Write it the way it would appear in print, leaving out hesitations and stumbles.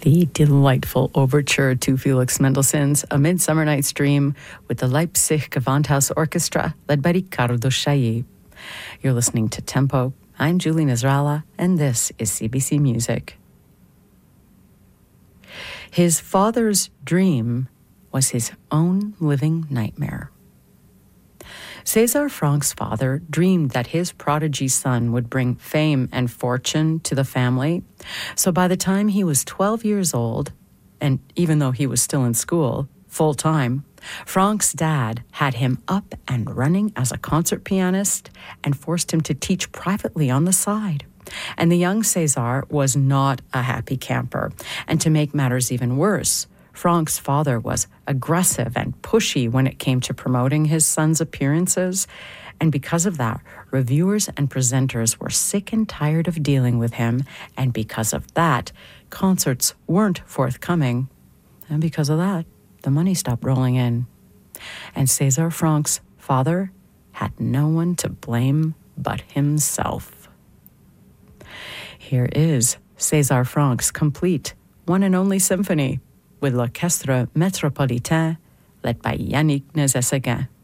The delightful overture to Felix Mendelssohn's A Midsummer Night's Dream with the Leipzig Gewandhaus Orchestra led by Riccardo Chailly. You're listening to Tempo. I'm Julie Nasrallah, and this is CBC Music. His father's dream was his own living nightmare. César Franck's father dreamed that his prodigy son would bring fame and fortune to the family. So by the time he was 12 years old, and even though he was still in school, full-time, Franck's dad had him up and running as a concert pianist and forced him to teach privately on the side. And the young César was not a happy camper. And to make matters even worse, Franck's father was aggressive and pushy when it came to promoting his son's appearances. And because of that, reviewers and presenters were sick and tired of dealing with him. And because of that, concerts weren't forthcoming. And because of that, the money stopped rolling in. And César Franck's father had no one to blame but himself. Here is César Franck's complete one and only symphony with l'Orchestre Métropolitain, led by Yannick Nézet-Séguin.